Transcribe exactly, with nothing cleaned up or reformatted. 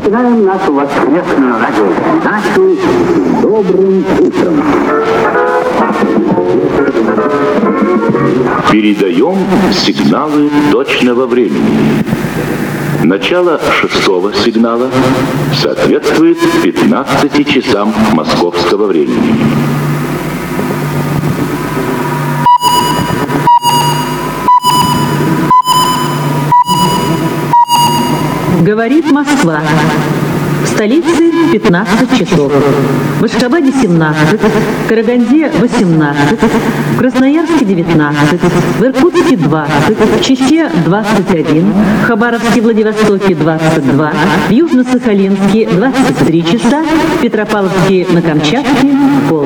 начинаем нашу воскресную радиопередачу «Добрым утром». Передаем сигналы точного времени. Начало шестого сигнала соответствует пятнадцати часам московского времени. Говорит Москва. В столице пятнадцать часов. В Ашхабаде семнадцать, в Караганде восемнадцать, в Красноярске девятнадцать, в Иркутске двадцать, в Чите двадцать один, в Хабаровске и Владивостоке двадцать два, в Южно-Сахалинске двадцать три часа, в Петропавловске на Камчатке полночь.